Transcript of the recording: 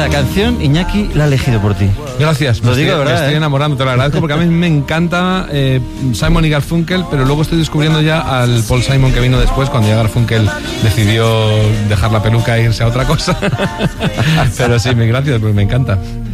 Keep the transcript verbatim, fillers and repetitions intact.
la canción Iñaki la ha elegido por ti. Gracias, Lo me digo, estoy, ¿verdad? me estoy eh? enamorando, te lo agradezco porque a mí me encanta eh, Simon y Garfunkel, pero luego estoy descubriendo ya al Paul Simon que vino después, cuando ya Garfunkel decidió dejar la peluca e irse a otra cosa. Pero sí, me gracias, pues me encanta.